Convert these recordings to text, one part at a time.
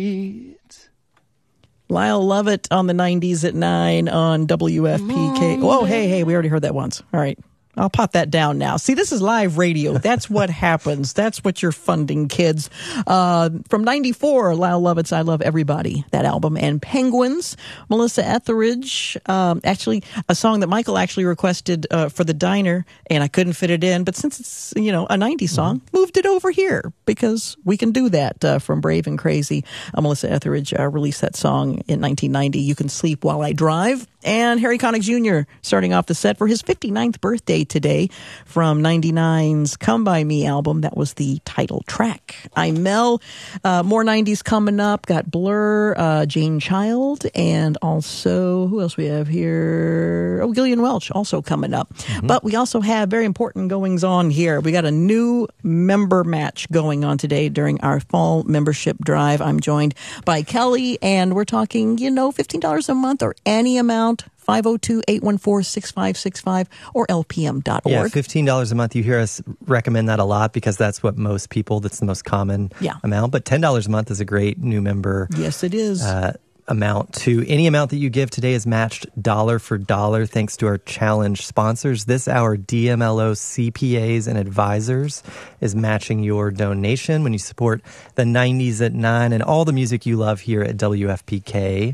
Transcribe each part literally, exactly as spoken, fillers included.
Lyle Lovett on the nineties at nine on W F P K. Oh, hey, hey, we already heard that once. All right. I'll pop that down now. See, this is live radio. That's what happens. That's what you're funding, kids. Uh, from ninety-four, Lyle Lovett's I Love Everybody, that album. And Penguins, Melissa Etheridge, um, actually a song that Michael actually requested uh, for the diner, and I couldn't fit it in. But since it's, you know, a nineties song, mm-hmm. moved it over here because we can do that uh, from Brave and Crazy. Uh, Melissa Etheridge uh, released that song in nineteen ninety, You Can Sleep While I Drive. And Harry Connick Junior starting off the set for his fifty-ninth birthday today from ninety-nine's Come By Me album. That was the title track. I'm Mel. Uh, more nineties coming up. Got Blur, uh, Jane Child, and also, who else we have here? Oh, Gillian Welch also coming up. Mm-hmm. But we also have very important goings on here. We got a new member match going on today during our fall membership drive. I'm joined by Kelly, and we're talking, you know, fifteen dollars a month or any amount. five oh two, eight one four, six five six five or L P M dot org. Yeah, fifteen dollars a month. You hear us recommend that a lot because that's what most people, that's the most common yeah. amount. But ten dollars a month is a great new member. Yes, it is. Uh, amount to any amount that you give today is matched dollar for dollar thanks to our challenge sponsors. This hour, D M L O C P As and Advisors is matching your donation when you support the nineties at nine and all the music you love here at W F P K.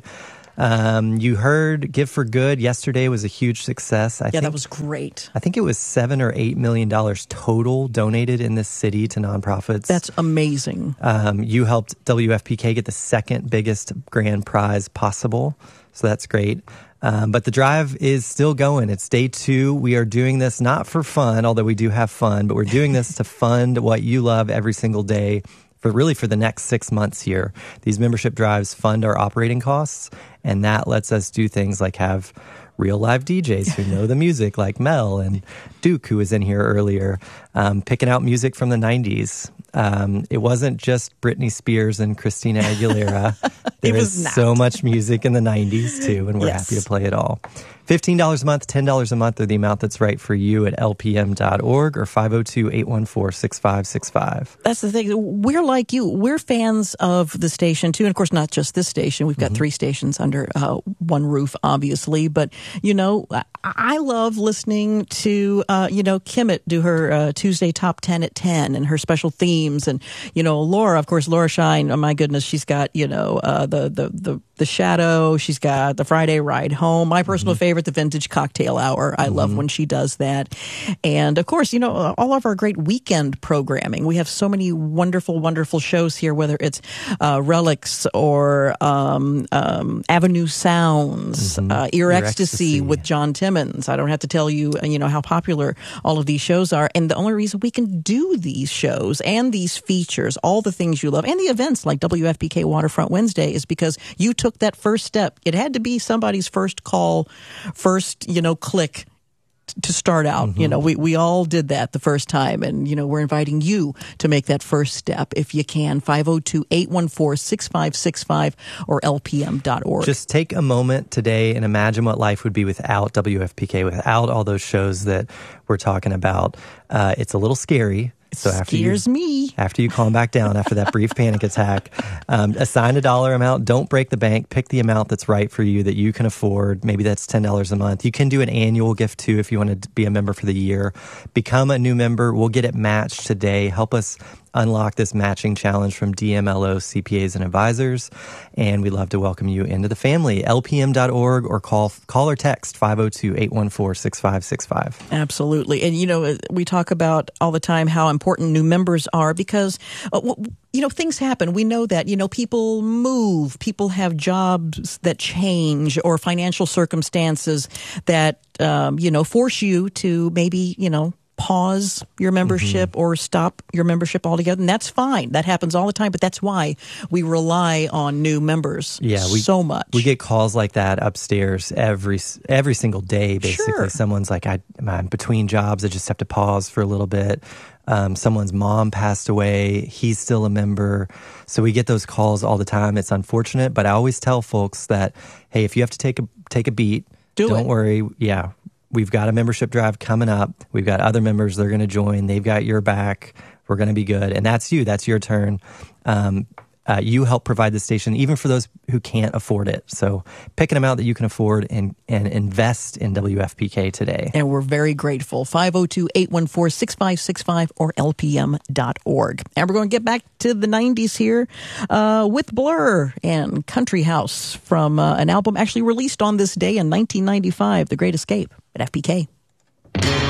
Um, you heard Give for Good yesterday was a huge success. I yeah, think, that was great. I think it was seven or eight million dollars total donated in this city to nonprofits. That's amazing. Um, you helped W F P K get the second biggest grand prize possible, so that's great. Um, but the drive is still going. It's day two. We are doing this not for fun, although we do have fun, but we're doing this to fund what you love every single day. For really for the next six months here. These membership drives fund our operating costs, and that lets us do things like have real live D Js who know the music, like Mel and Duke, who was in here earlier, um, picking out music from the nineties. Um, it wasn't just Britney Spears and Christina Aguilera. There it was was not. so much music in the nineties, too, and we're yes. happy to play it all. fifteen dollars a month, ten dollars a month are the amount that's right for you at L P M dot org or five oh two, eight one four, six five six five. That's the thing. We're like you. We're fans of the station, too. And, of course, not just this station. We've got mm-hmm. three stations under uh, one roof, obviously. But, you know, I love listening to, uh, you know, Kimmett do her uh, Tuesday Top ten at ten and her special themes. And, you know, Laura, of course, Laura Shine, oh, my goodness, she's got, you know, uh, the, the, the, the Shadow. She's got the Friday Ride Home. My personal mm-hmm. favorite, the Vintage Cocktail Hour. I mm-hmm. love when she does that. And, of course, you know, all of our great weekend programming. We have so many wonderful, wonderful shows here, whether it's uh, Relics or um, um, Avenue Sounds, mm-hmm. uh, Ear, Ear Ecstasy, Ecstasy with John Timmons. I don't have to tell you, you know, how popular all of these shows are. And the only reason we can do these shows and these features, all the things you love, and the events like W F P K Waterfront Wednesday is because you took that first step. It had to be somebody's first call, first, you know, click to start out. Mm-hmm. You know, we, we all did that the first time. And, you know, we're inviting you to make that first step if you can. five oh two, eight one four, six five six five or L P M dot org. Just take a moment today and imagine what life would be without W F P K, without all those shows that we're talking about. Uh, it's a little scary. So after scares you, me. After you calm back down after that brief panic attack, um, assign a dollar amount. Don't break the bank. Pick the amount that's right for you that you can afford. Maybe that's ten dollars a month. You can do an annual gift too if you want to be a member for the year. Become a new member. We'll get it matched today. Help us unlock this matching challenge from D M L O C P As and Advisors. And we'd love to welcome you into the family. L P M dot org or call call or text five oh two, eight one four, six five six five. Absolutely. And, you know, we talk about all the time how important new members are because, uh, you know, things happen. We know that, you know, people move, people have jobs that change or financial circumstances that, um, you know, force you to maybe, you know, pause your membership mm-hmm. or stop your membership altogether. And that's fine. That happens all the time. But that's why we rely on new members yeah, we, so much. We get calls like that upstairs every every single day, basically. Sure. Someone's like, I, I'm between jobs. I just have to pause for a little bit. Um, someone's mom passed away. He's still a member. So we get those calls all the time. It's unfortunate. But I always tell folks that, hey, if you have to take a, take a beat, Do don't it. worry. Yeah. We've got a membership drive coming up. We've got other members. They're going to join. They've got your back. We're going to be good. And that's you. That's your turn. Um, uh, you help provide the station, even for those who can't afford it. So pick an amount that you can afford and, and invest in W F P K today. And we're very grateful. five oh two, eight one four, six five six five or L P M dot org. And we're going to get back to the nineties here uh, with Blur and Country House from uh, an album actually released on this day in nineteen ninety-five, The Great Escape at F P K.